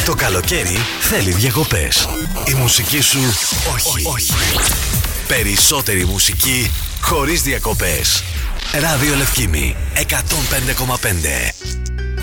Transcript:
Το καλοκαίρι θέλει διακοπές. Η μουσική σου όχι. Περισσότερη μουσική χωρίς διακοπές. Ράδιο Λευκήμη 105,5.